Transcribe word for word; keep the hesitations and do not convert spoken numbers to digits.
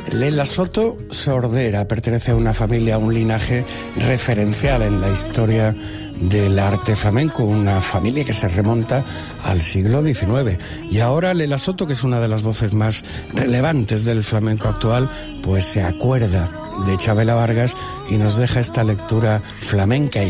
Lela Soto Sordera pertenece a una familia, a un linaje referencial en la historia del arte flamenco, una familia que se remonta al siglo diecinueve. Y ahora Lela Soto, que es una de las voces más relevantes del flamenco actual, pues se acuerda de Chabela Vargas y nos deja esta lectura flamenca